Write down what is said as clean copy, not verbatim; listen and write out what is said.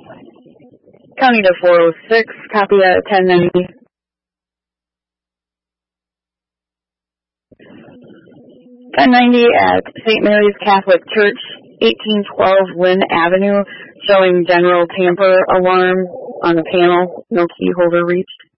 County to 406, copy at 1090. At St. Mary's Catholic Church, 1812 Lynn Avenue, showing general tamper alarm on the panel, no key holder reached.